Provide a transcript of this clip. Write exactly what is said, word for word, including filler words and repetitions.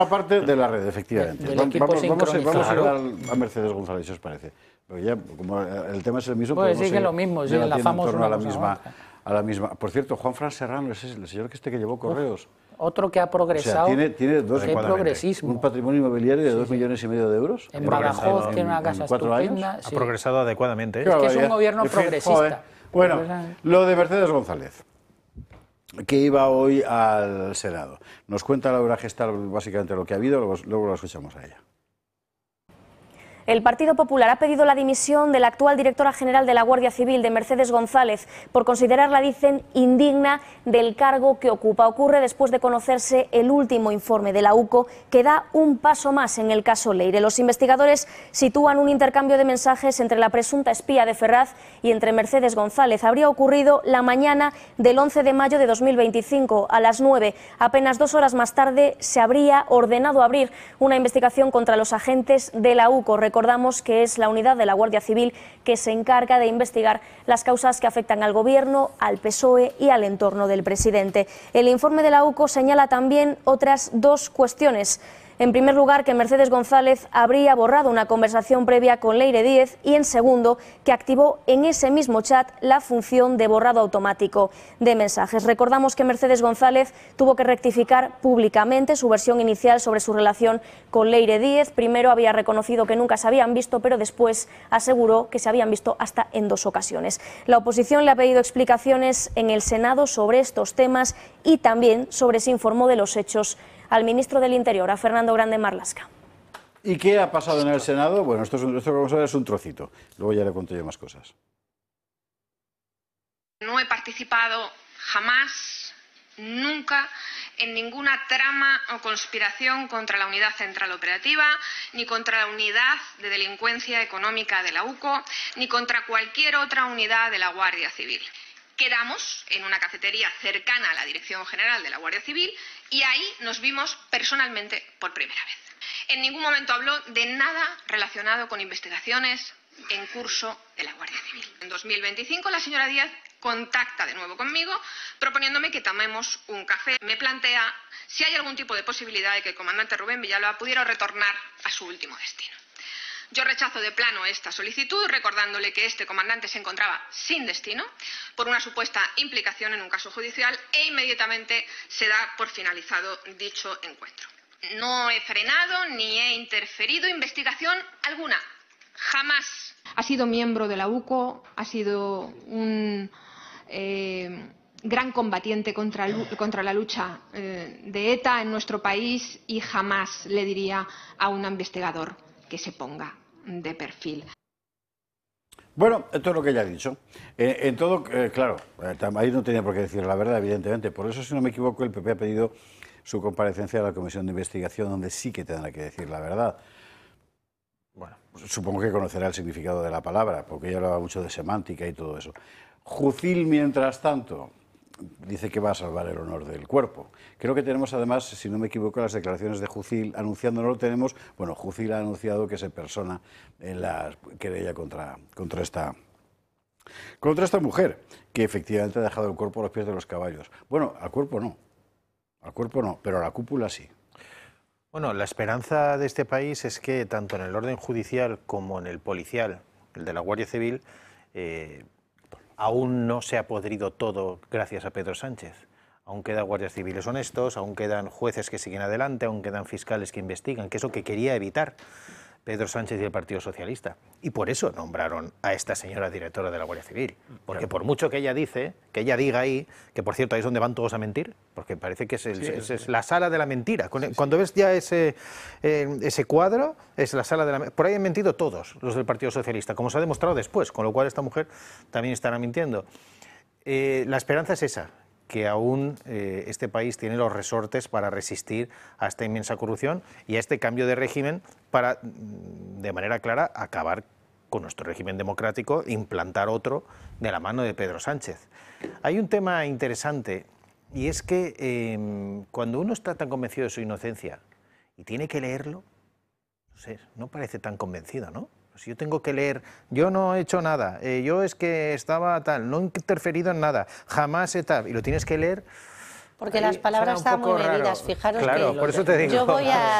Aparte de la red, efectivamente. Del vamos, equipo vamos, vamos, a- vamos a ir sincronizado. al- a Mercedes González, si os parece. Porque ya, como el tema es el mismo, Pues podemos sí, que seguir lo mismo, sí, debatiendo enlazamos en torno a una la cosa a misma, otra. a la misma. Por cierto, Juan Fran Serrano es el señor que este que llevó correos. Otro que ha progresado. O sea, tiene, tiene dos, qué progresismo. un patrimonio inmobiliario de dos millones y medio de euros. En Badajoz tiene una casa cuatro estupenda. años. sí. Ha progresado adecuadamente. ¿eh? Es que es un barbaridad. gobierno En fin, progresista. joder. Bueno, Progresa- lo de Mercedes González, que iba hoy al Senado. Nos cuenta Laura Gestal básicamente lo que ha habido, luego, luego lo escuchamos a ella. El Partido Popular ha pedido la dimisión de la actual directora general de la Guardia Civil, de Mercedes González, por considerarla, dicen, indigna del cargo que ocupa. Ocurre después de conocerse el último informe de la U C O, que da un paso más en el caso Leire. Los investigadores sitúan un intercambio de mensajes entre la presunta espía de Ferraz y entre Mercedes González. Habría ocurrido la mañana del once de mayo de dos mil veinticinco, a las nueve. Apenas dos horas más tarde se habría ordenado abrir una investigación contra los agentes de la U C O. Recordamos que es la unidad de la Guardia Civil que se encarga de investigar las causas que afectan al Gobierno, al P S O E y al entorno del presidente. El informe de la U C O señala también otras dos cuestiones. En primer lugar, que Mercedes González habría borrado una conversación previa con Leire Díez y, en segundo, que activó en ese mismo chat la función de borrado automático de mensajes. Recordamos que Mercedes González tuvo que rectificar públicamente su versión inicial sobre su relación con Leire Díez. Primero había reconocido que nunca se habían visto, pero después aseguró que se habían visto hasta en dos ocasiones. La oposición le ha pedido explicaciones en el Senado sobre estos temas y también sobre si informó de los hechos al ministro del Interior, a Fernando Grande Marlaska. ¿Y qué ha pasado en el Senado? Bueno, esto, es un, esto que vamos a ver es un trocito. Luego ya le cuento yo más cosas. No he participado jamás, nunca, en ninguna trama o conspiración contra la Unidad Central Operativa, ni contra la Unidad de Delincuencia Económica de la U C O, ni contra cualquier otra unidad de la Guardia Civil. Quedamos en una cafetería cercana a la Dirección General de la Guardia Civil y ahí nos vimos personalmente por primera vez. En ningún momento habló de nada relacionado con investigaciones en curso de la Guardia Civil. En dos mil veinticinco la señora Díaz contacta de nuevo conmigo proponiéndome que tomemos un café. Me plantea si hay algún tipo de posibilidad de que el comandante Rubén Villalba pudiera retornar a su último destino. Yo rechazo de plano esta solicitud, recordándole que este comandante se encontraba sin destino por una supuesta implicación en un caso judicial e inmediatamente se da por finalizado dicho encuentro. No he frenado ni he interferido investigación alguna, jamás. Ha sido miembro de la U C O, ha sido un eh, gran combatiente contra, contra la lucha eh, de ETA en nuestro país y jamás le diría a un investigador que se ponga de perfil. Bueno, esto es lo que ella ha dicho. Eh, en todo, eh, claro, eh, ahí no tenía por qué decir la verdad, evidentemente. Por eso, si no me equivoco, el P P ha pedido su comparecencia a la Comisión de Investigación, donde sí que tendrá que decir la verdad. Bueno, supongo que conocerá el significado de la palabra, porque ella hablaba mucho de semántica y todo eso. Jucil, mientras tanto, dice que va a salvar el honor del cuerpo. Creo que tenemos además, si no me equivoco, las declaraciones de Jucil anunciándolo. Tenemos, bueno, Jucil ha anunciado que se persona en la querella contra, contra, esta, contra esta mujer, que efectivamente ha dejado el cuerpo a los pies de los caballos. Bueno, al cuerpo no, al cuerpo no, pero a la cúpula sí. Bueno, la esperanza de este país es que tanto en el orden judicial como en el policial, el de la Guardia Civil, eh, aún no se ha podrido todo gracias a Pedro Sánchez. Aún quedan guardias civiles honestos, aún quedan jueces que siguen adelante, aún quedan fiscales que investigan, que es lo que quería evitar Pedro Sánchez y el Partido Socialista. Y por eso nombraron a esta señora directora de la Guardia Civil. Porque por mucho que ella dice, que ella diga ahí, que por cierto ahí es donde van todos a mentir, porque parece que es, el, sí, es, es la sala de la mentira. Cuando ves ya ese, eh, ese cuadro, es la sala de la... Por ahí han mentido todos los del Partido Socialista, como se ha demostrado después, con lo cual esta mujer también estará mintiendo. Eh, la esperanza es esa, que aún eh, este país tiene los resortes para resistir a esta inmensa corrupción y a este cambio de régimen para, de manera clara, acabar con nuestro régimen democrático, implantar otro de la mano de Pedro Sánchez. Hay un tema interesante y es que eh, cuando uno está tan convencido de su inocencia y tiene que leerlo, no sé, no parece tan convencido, ¿no? Si yo tengo que leer, yo no he hecho nada, eh, yo es que estaba tal, no he interferido en nada, jamás he tal, y lo tienes que leer, Porque Ahí las palabras suena están un muy poco medidas. raro. Fijaros Claro, que por eso te digo. yo voy a